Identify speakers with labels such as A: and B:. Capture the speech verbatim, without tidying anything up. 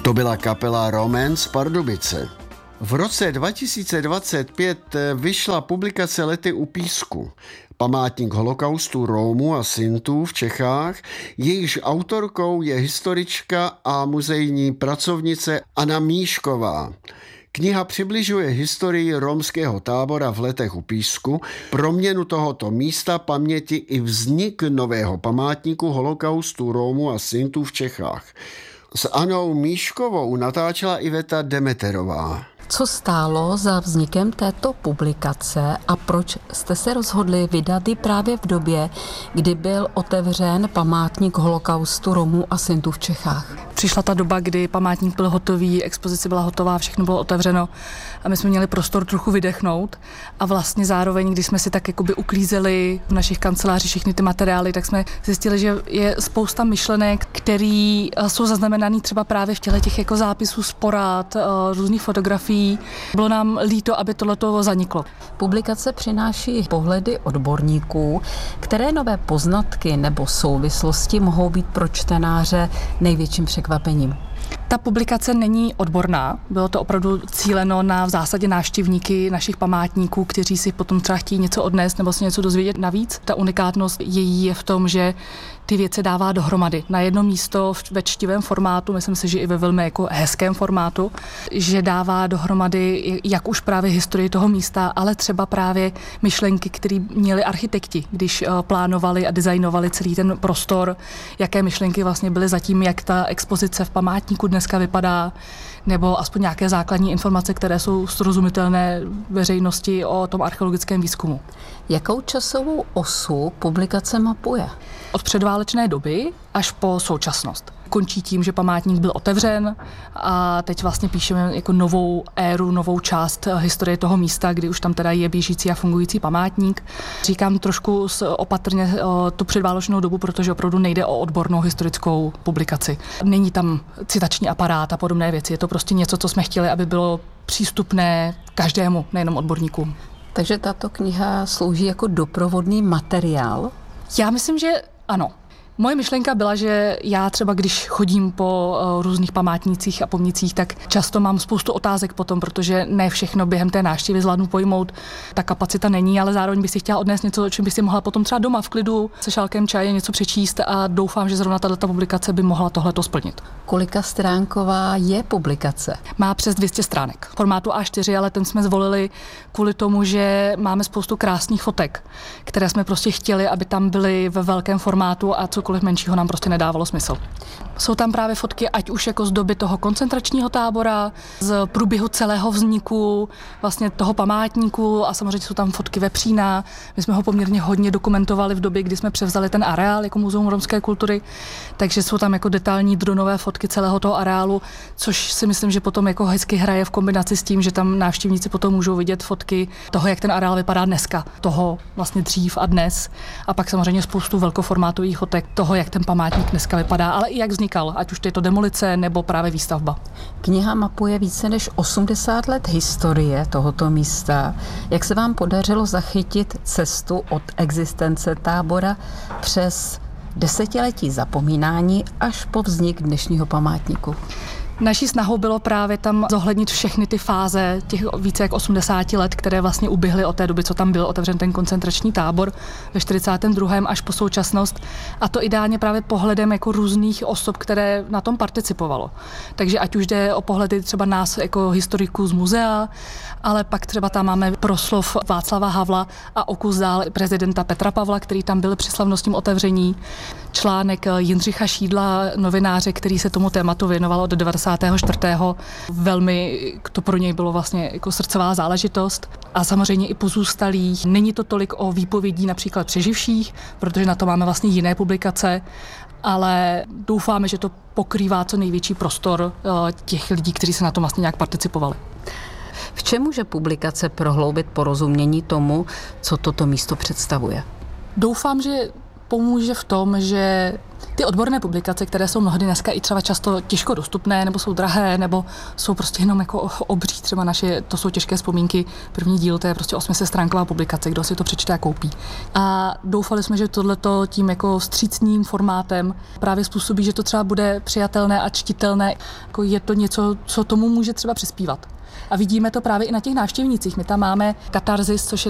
A: To byla kapela Romen z Pardubice. V roce dva tisíce dvacet pět vyšla publikace Lety u písku, památník holokaustu Rómů a Sintů v Čechách, jejíž autorkou je historička a muzejní pracovnice Anna Míšková. Kniha přibližuje historii romského tábora v Letech u písku, proměnu tohoto místa paměti i vznik nového památníku holokaustu Rómů a Sintů v Čechách. S Anou Míškovou natáčela Iveta Demeterová.
B: Co stálo za vznikem této publikace a proč jste se rozhodli vydat ji právě v době, kdy byl otevřen památník holokaustu Romů a Sintů v Čechách?
C: Přišla ta doba, kdy památník byl hotový, expozice byla hotová, všechno bylo otevřeno a my jsme měli prostor trochu vydechnout a vlastně zároveň, když jsme si tak jakoby uklízeli v našich kancelářích všechny ty materiály, tak jsme zjistili, že je spousta myšlenek, které jsou zaznamenané třeba právě v těle těch jako zápisů z porad, různých fotografií. Bylo nám líto, aby tohleto zaniklo.
B: Publikace přináší pohledy odborníků, které nové poznatky nebo souvislosti mohou být pro čtenáře největším překvapením.
C: Ta publikace není odborná, bylo to opravdu cíleno na v zásadě návštěvníky našich památníků, kteří si potom třeba chtějí něco odnést nebo si něco dozvědět navíc. Ta unikátnost její je v tom, že ty věci dává dohromady na jedno místo ve čtivém formátu, myslím si, že i ve velmi jako hezkém formátu, že dává dohromady jak už právě historii toho místa, ale třeba právě myšlenky, které měli architekti, když plánovali a designovali celý ten prostor, jaké myšlenky vlastně byly zatím, jak ta expozice v památníku dneska vypadá, nebo aspoň nějaké základní informace, které jsou srozumitelné veřejnosti o tom archeologickém výzkumu.
B: Jakou časovou osu publikace mapuje?
C: Od předválečné doby až po současnost. Končí tím, že památník byl otevřen a teď vlastně píšeme jako novou éru, novou část historie toho místa, kdy už tam teda je běžící a fungující památník. Říkám trošku opatrně tu předválečnou dobu, protože opravdu nejde o odbornou historickou publikaci. Není tam citační aparát a podobné věci. Je to prostě něco, co jsme chtěli, aby bylo přístupné každému, nejenom odborníkům.
B: Takže tato kniha slouží jako doprovodný materiál?
C: Já myslím, že ano. Moje myšlenka byla, že já třeba, když chodím po uh, různých památnících a pomnicích, tak často mám spoustu otázek potom, protože ne všechno během té návštěvy zvládnu pojmout. Ta kapacita není, ale zároveň bych si chtěla odnést něco, o čem bych si mohla potom třeba doma v klidu se šálkem čaje něco přečíst a doufám, že zrovna tato publikace by mohla tohleto splnit.
B: Kolika stránková je publikace?
C: Má přes dvě stě stránek. Formátu á čtyři, ale ten jsme zvolili kvůli tomu, že máme spoustu krásných fotek, které jsme prostě chtěli, aby tam byly ve velkém formátu a cokoliv menšího nám prostě nedávalo smysl. Jsou tam právě fotky, ať už jako z doby toho koncentračního tábora, z průběhu celého vzniku, vlastně toho památníku a samozřejmě jsou tam fotky vepřína. My jsme ho poměrně hodně dokumentovali v době, kdy jsme převzali ten areál jako Muzeum romské kultury, takže jsou tam jako detailní dronové fotky celého toho areálu, což si myslím, že potom jako hezky hraje v kombinaci s tím, že tam návštěvníci potom můžou vidět fotky toho, jak ten areál vypadá dneska, toho vlastně dřív a dnes. A pak samozřejmě spoustu velkoformátových fotek toho, jak ten památník dneska vypadá, ale i jak vznikal, ať už je to demolice nebo právě výstavba.
B: Kniha mapuje více než osmdesát let historie tohoto místa. Jak se vám podařilo zachytit cestu od existence tábora přes desetiletí zapomínání až po vznik dnešního památníku?
C: Naší snahou bylo právě tam zohlednit všechny ty fáze těch více jak osmdesáti let, které vlastně uběhly od té doby, co tam byl otevřen ten koncentrační tábor ve čtyřicátém druhém až po současnost. A to ideálně právě pohledem jako různých osob, které na tom participovalo. Takže ať už jde o pohledy třeba nás jako historiků z muzea, ale pak třeba tam máme proslov Václava Havla a o kus dál prezidenta Petra Pavla, který tam byl při slavnostním otevření. Článek Jindřicha Šídla, novináře, který se tomu tématu věnoval od devadesátého čtvrtého Velmi to pro něj bylo vlastně jako srdcová záležitost. A samozřejmě i pozůstalých. Není to tolik o výpovědí například přeživších, protože na to máme vlastně jiné publikace, ale doufáme, že to pokrývá co největší prostor těch lidí, kteří se na tom vlastně nějak participovali.
B: V čem může publikace prohloubit porozumění tomu, co toto místo představuje?
C: Doufám, že pomůže v tom, že ty odborné publikace, které jsou mnohdy dneska i třeba často těžko dostupné, nebo jsou drahé, nebo jsou prostě jenom jako obří, třeba naše, to jsou těžké vzpomínky, první díl, to je prostě osmisetstránková publikace, kdo si to přečte a koupí. A doufali jsme, že tohleto tím jako vstřícným formátem právě způsobí, že to třeba bude přijatelné a čtitelné, jako je to něco, co tomu může třeba přispívat. A vidíme to právě i na těch návštěvnících. My tam máme Katarzis, což je